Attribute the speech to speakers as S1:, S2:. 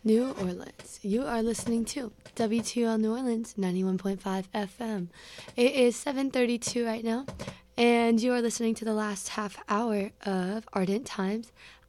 S1: New Orleans. You are listening to WTL New Orleans 91.5 FM. It is 7:32 right now, and you are listening to the last half hour of Ardent Times.